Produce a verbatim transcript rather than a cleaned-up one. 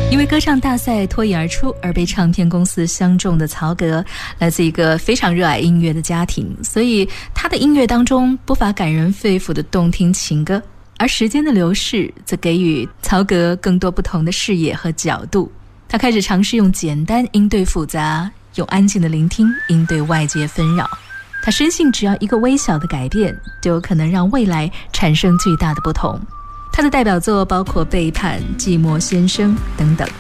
因为歌唱大赛脱颖而出而被唱片公司相中的曹格，来自一个非常热爱音乐的家庭，所以他的音乐当中不乏感人肺腑的动听情歌。而时间的流逝则给予曹格更多不同的视野和角度，他开始尝试用简单应对复杂，用安静的聆听应对外界纷扰。他深信只要一个微小的改变，就有可能让未来产生巨大的不同。他的代表作包括《背叛》《寂寞先生》等等。